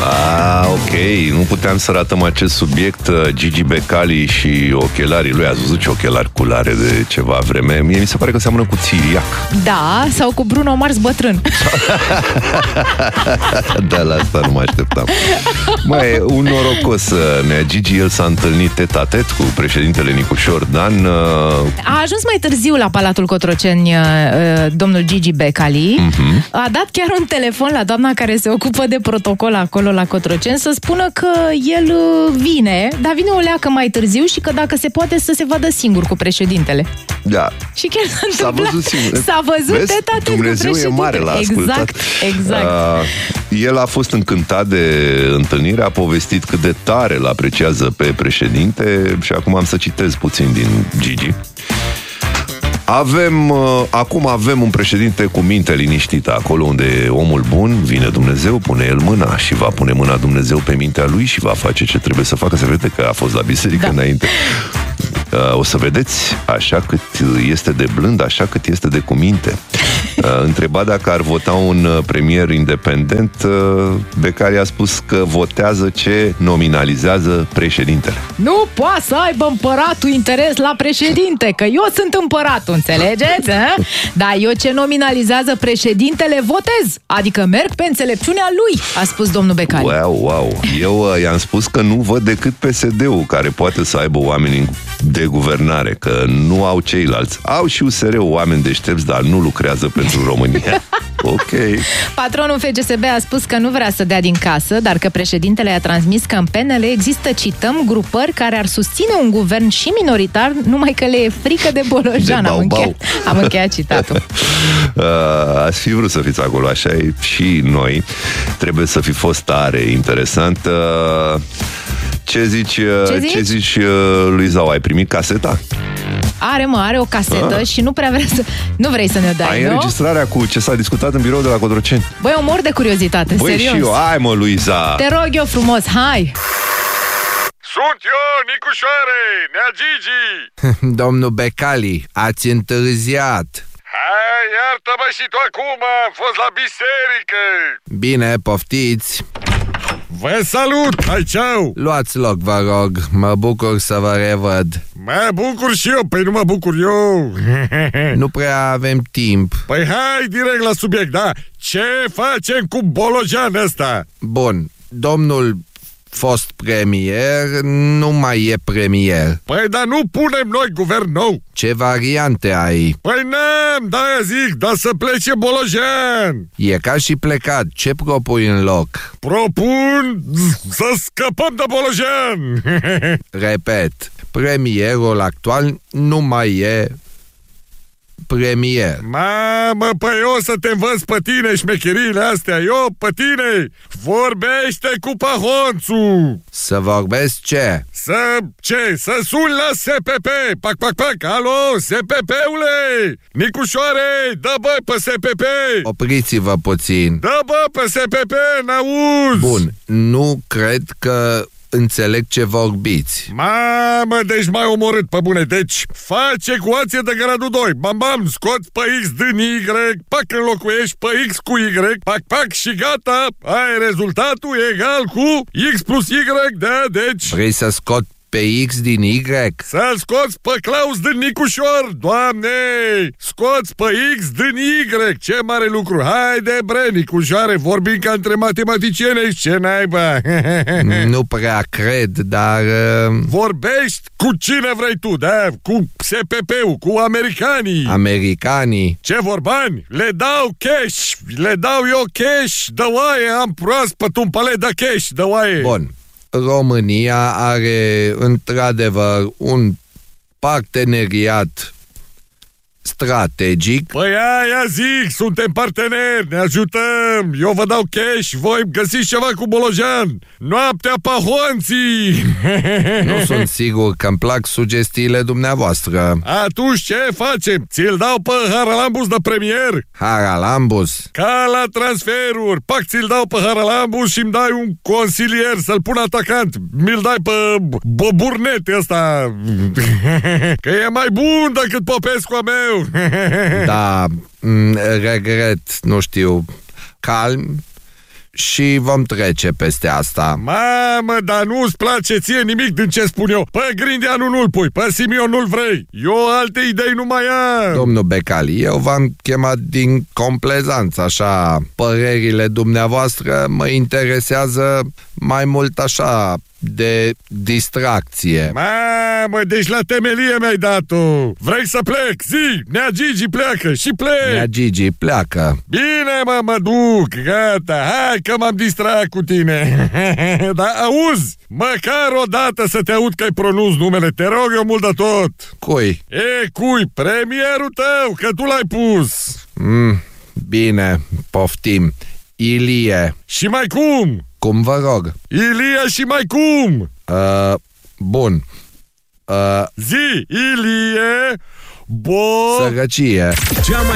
Ok, nu puteam să ratăm acest subiect. Gigi Becali și ochelarii lui. Ați văzut ce ochelari culare de ceva vreme? Mie mi se pare că seamănă cu Țiriac. Da, sau cu Bruno Mars bătrân. Da, la asta nu mă așteptam. Măi, un norocos Nea Gigi, el s-a întâlnit tet-a-tet cu președintele Nicușor Dan. A ajuns mai târziu la Palatul Cotroceni domnul Gigi Becali. A dat chiar un telefon la doamna care se ocupă de protocol acolo la Cotroceni să spună că el vine, dar vine o leacă mai târziu și că dacă se poate să se vadă singur cu președintele. Da. Și chiar s-a văzut singur. S-a văzut tet-a-tet cu Dumnezeu președintele. e mare, l-a ascultat. Exact. El a fost încântat de întâlnire, a povestit cât de tare îl apreciază pe președinte și acum am să citez puțin din Gigi. Acum avem un președinte cu minte liniștită. Acolo unde e omul bun, vine Dumnezeu, pune el mâna și va pune mâna Dumnezeu pe mintea lui și va face ce trebuie să facă. Se vede că a fost la biserică înainte. O să vedeți, așa cât este de blând, așa cât este de cuminte. Întrebat dacă ar vota un premier independent, Becali a spus că votează ce nominalizează președintele. Nu poate să aibă împăratul interes la președinte, că eu sunt împăratul, înțelegeți? Dar eu ce nominalizează președintele votez, adică merg pe înțelepciunea lui, a spus domnul Becali. Wow. Eu i-am spus că nu văd decât PSD-ul care poate să aibă oameni de guvernare, că nu au ceilalți. Au și USR-ul oameni deștepți, dar nu lucrează pentru România. Ok. Patronul FGSB a spus că nu vrea să dea din casă, dar că președintele a transmis că în PNL există, cităm, grupări care ar susține un guvern și minoritar, numai că le e frică de Bolojan. Am încheiat citatul. Ați fi vrut să fiți acolo, așa e și noi. Trebuie să fi fost tare interesant. Ce zici, Luiza, ai primit caseta? Are o casetă și nu prea vrea să... Nu vrei să ne dai, ai înregistrarea cu ce s-a discutat în birou de la Cotroceni? Băi, mor de curiozitate, serios. Și eu, hai mă, Luiza! Te rog eu frumos, hai! Sunt eu, Nicușoare, Nea Gigi! Domnul Becali, ați întârziat. Hai, iartă-mă și tu acum, am fost la biserică! Bine, poftiți! Vă salut, hai, ceau! Luați loc, vă rog, mă bucur să vă revăd. Mă bucur și eu, păi nu mă bucur eu. Nu prea avem timp. Păi hai direct la subiect, da? Ce facem cu Bolojan ăsta? Bun, domnul fost premier nu mai e premier. Păi dar nu punem noi guvern nou? Ce variante ai? Păi n-am, de-aia zic, dar să plece Bolojan. E ca și plecat, ce propui în loc? Propun să scăpăm de Bolojan. Repet, premierul actual nu mai e premier. Mamă, păi eu să te învăț pe tine șmecheriile astea. Eu pe tine. Vorbește cu Pahonțu. Să vorbesc ce? Să suni la SPP. Pac, alo, SPP-ule. Nicușoare, dă bă pe SPP. Opriți-vă puțin. Dă bă pe SPP, n-auzi. Bun, nu cred că înțeleg ce vorbiți. Mamă, deci m-ai omorât, pe bune. Deci, faci ecuație de gradul 2. Bam, scoți pe X din Y, pac, înlocuiești pe X cu Y, pac, și gata. Ai rezultatul egal cu X plus Y, da, deci... Vrei să scot pe X din Y? Să-l scoți pe Claus din Nicușor, Doamne! Scoți pe X din Y, ce mare lucru! Haide bre, Nicușoare, vorbim ca între matematicieni, ce naiba! Nu prea cred, dar... Vorbești cu cine vrei tu, da? Cu SPP-ul, cu americanii! Americanii? Ce vorbani? Le dau cash! Le dau eu cash! Dă oaie, am proaspăt un palet de cash, dă oaie! Bun. România are într-adevăr un parteneriat strategic. Păi aia zic, suntem parteneri, ne ajutăm. Eu vă dau cash, voi găsiți ceva cu Bolojan. Noaptea Pahonții. Nu sunt sigur că îmi plac sugestiile dumneavoastră. Atunci ce facem? Ți-l dau pe Haralambus de premier? Haralambus? Ca la transferuri. Pac, ți-l dau pe Haralambus și îmi dai un consilier să-l pun atacant. Mi-l dai pe Burnet ăsta. Că e mai bun decât Popescu a meu. Da, regret, nu știu, calm și vom trece peste asta. Mamă, dar nu-ți place ție nimic din ce spun eu. Pe Grindeanu nu-l pui, pe Simion nu-l vrei. Eu alte idei nu mai am. Domnul Becali, eu v-am chemat din complezanță, așa. Părerile dumneavoastră mă interesează mai mult așa, de distracție. Mamă, deci la temelie mi-ai dat-o. Vrei să plec? Zi, Nea Gigi pleacă și plec. Nea Gigi pleacă. Bine, mă duc, gata. Hai că m-am distrat cu tine. Dar auzi, măcar o dată să te aud că ai pronunț numele. Te rog eu mult de tot. Cui? Cui? Premierul tău, că tu l-ai pus. Bine, poftim. Ilie. Și mai cum? Cum vă rog? Ilie și mai cum? Bun. Zi, Ilie, Sărăcie.